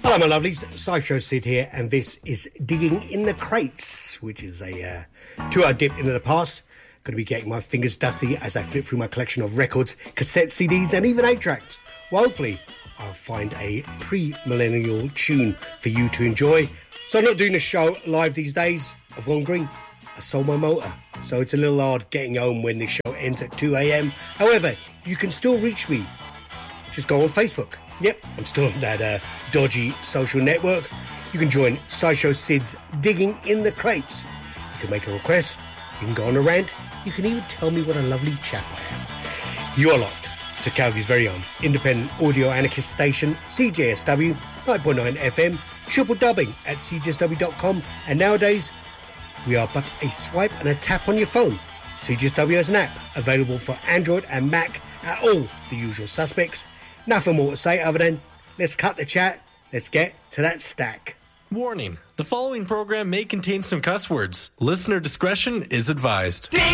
Hello, my lovelies. Sideshow Sid here, and this is Digging in the Crates, which is a 2-hour dip into the past. Going to be getting my fingers dusty as I flip through my collection of records, cassette CDs, and even 8-tracks. Well, hopefully, I'll find a pre-millennial tune for you to enjoy. So I'm not doing the show live these days. I've gone green. I sold my motor, so it's a little hard getting home when the show ends at 2 a.m. However, you can still reach me. Just go on Facebook. Yep, I'm still on that dodgy social network. You can join Sideshow Sid's Digging in the Crates. You can make a request. You can go on a rant. You can even tell me what a lovely chap I am. You're locked to Calgary's very own independent audio anarchist station, CJSW 9.9 FM, triple dubbing at cjsw.com, and nowadays we are but a swipe and a tap on your phone. CJSW has an app available for Android and Mac at all the usual suspects. Nothing more to say other than let's cut the chat, let's get to that stack. Warning, the following program may contain some cuss words. Listener discretion is advised.